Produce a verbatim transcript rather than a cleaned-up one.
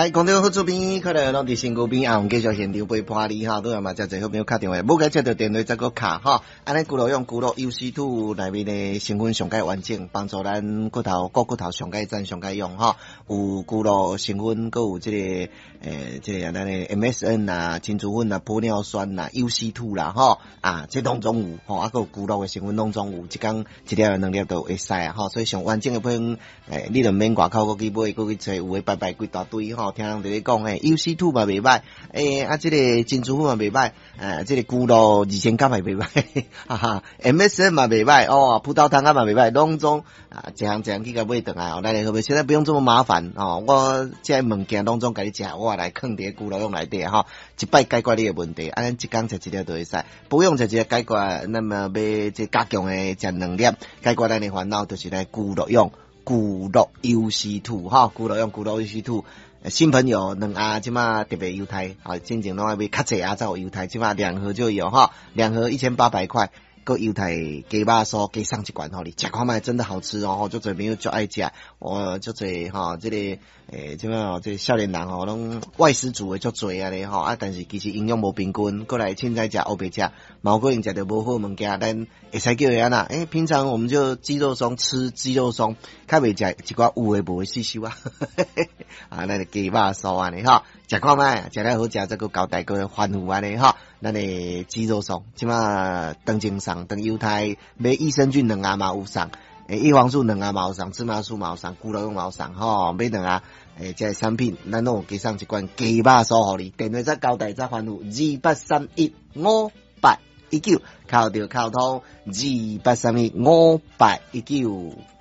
来，广州好出边，可能拢伫身躯边，啊，我们继续现场陪伴你哈，都有嘛，真侪好朋友打电话，无该接到电话再个卡哈，安尼骨头用骨头 U C 二 内面的成分上界完整，帮助咱骨头骨骨头上界赞上界用哈，有骨头成分，佮有这个诶，这个咱的 M S N 啊、金珠粉啊、玻尿酸啊、U C 二 啦哈，啊，这拢总有吼，啊，佮有骨头的成分拢总有，一工一粒两粒都会使啊哈，所以上完整的品，诶，你就免外口佮去买，佮去找，有诶拜拜几大堆吼。听人伫咧讲诶 ，U C 二 嘛袂歹，诶啊，即、這個珍珠粉嘛袂歹，誒，即、這個咕嚕二千甲嘛袂歹，哈哈 ，M S N 嘛袂歹，哦，葡萄糖啊嘛袂歹，攏總啊，一項一項去甲買倒來，哦，咱會現在不用這麼麻煩哦，我這物件攏總甲你食，我來囥佇咕嚕用內底吼，一擺解決你誒問題，啊，咱一工食一粒就會使，不用食一粒解決，那麼要即加強誒食兩粒，解決咱誒煩惱，就是來咕嚕用咕嚕 U C 二 哈，咕嚕用咕嚕 U C 二。新朋友兩盒即馬特別優待，好，進前攏愛買較濟盒才有優待，即馬兩盒就有哈，兩盒一千八百塊，個優待雞肉酥加上一罐吼，你食看賣真的好吃哦，足濟朋友足愛食，我足濟吼，即、這個誒即馬即少年人吼，攏外食族誒足濟啊咧吼，啊但是其實營養無平均，過來凊彩食黑白食，嘛有可能食到無好物件，咱會使叫人啊，誒平常我們就肌肉鬆吃肌肉鬆，較袂食一寡有誒無誒細細啊，啊咱誒雞肉酥安尼吼，食看賣，食了好食，再個交代個歡呼安尼吼，咱誒肌肉鬆，即馬當正送，當猶太買益生菌兩盒嘛有送。誒，葉黃素兩盒嘛有送，芝麻素嘛有送，咕嚕用嘛有送，吼，買兩盒誒，這產品咱攏有加送一罐雞肉酥互你，電話再交代再歡呼，二八三一五八一九，靠着靠通，二八三一五八一九。